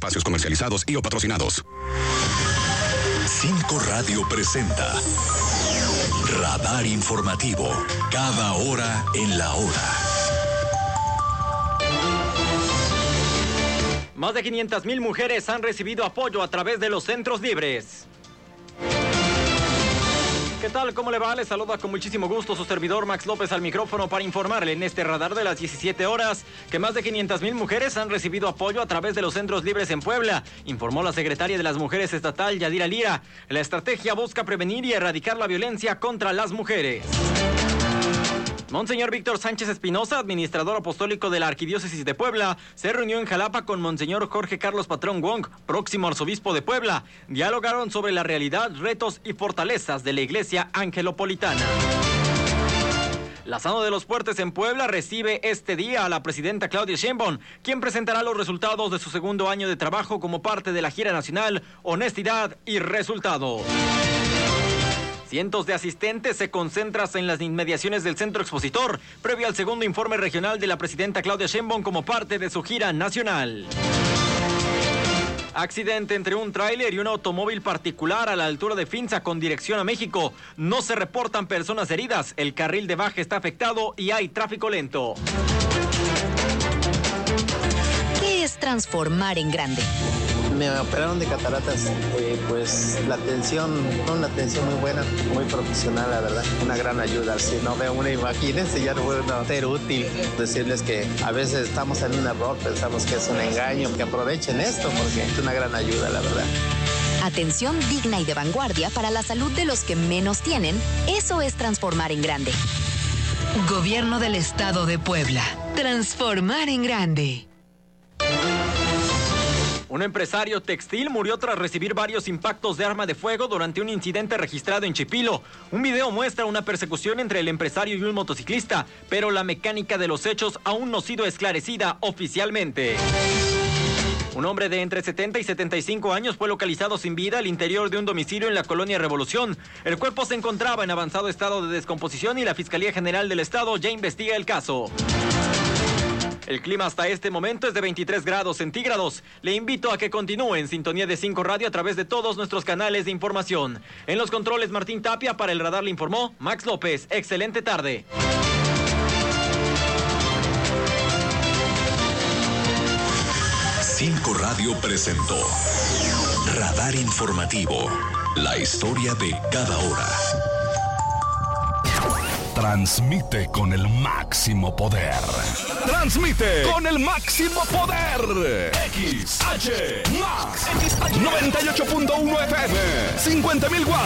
espacios comercializados y o patrocinados. 5 Radio presenta Radar Informativo, cada hora en la hora. Más de 500,000 mujeres han recibido apoyo a través de los centros libres. ¿Qué tal? ¿Cómo le va? Les saluda con muchísimo gusto su servidor Max López al micrófono para informarle en este radar de las 17 horas que más de 500,000 mujeres han recibido apoyo a través de los centros libres en Puebla, informó la secretaria de las Mujeres estatal, Yadira Lira. La estrategia busca prevenir y erradicar la violencia contra las mujeres. Monseñor Víctor Sánchez Espinosa, administrador apostólico de la Arquidiócesis de Puebla, se reunió en Jalapa con Monseñor Jorge Carlos Patrón Wong, próximo arzobispo de Puebla. Dialogaron sobre la realidad, retos y fortalezas de la Iglesia Angelopolitana. Lázaro de los Fuertes en Puebla recibe este día a la presidenta Claudia Sheinbaum, quien presentará los resultados de su segundo año de trabajo como parte de la gira nacional Honestidad y Resultados. Cientos de asistentes se concentran en las inmediaciones del Centro Expositor, previo al segundo informe regional de la presidenta Claudia Sheinbaum como parte de su gira nacional. Accidente entre un tráiler y un automóvil particular a la altura de Finza con dirección a México. No se reportan personas heridas, el carril de baja está afectado y hay tráfico lento. ¿Qué es transformar en grande? Me operaron de cataratas, pues la atención, una atención muy buena, muy profesional, la verdad, una gran ayuda. Si no veo una imagínense, ya no puedo ser útil. Decirles que a veces estamos en un error, pensamos que es un engaño, que aprovechen esto porque es una gran ayuda, la verdad. Atención digna y de vanguardia para la salud de los que menos tienen, eso es transformar en grande. Gobierno del Estado de Puebla. Transformar en grande. Un empresario textil murió tras recibir varios impactos de arma de fuego durante un incidente registrado en Chipilo. Un video muestra una persecución entre el empresario y un motociclista, pero la mecánica de los hechos aún no ha sido esclarecida oficialmente. Un hombre de entre 70 y 75 años fue localizado sin vida al interior de un domicilio en la colonia Revolución. El cuerpo se encontraba en avanzado estado de descomposición y la Fiscalía General del Estado ya investiga el caso. El clima hasta este momento es de 23 grados centígrados. Le invito a que continúe en sintonía de 5 Radio a través de todos nuestros canales de información. En los controles Martín Tapia, para el radar le informó Max López. Excelente tarde. Cinco Radio presentó Radar Informativo, la historia de cada hora. Transmite con el máximo poder. Transmite con el máximo poder. XH Max 98.1 FM, 50,000 watts.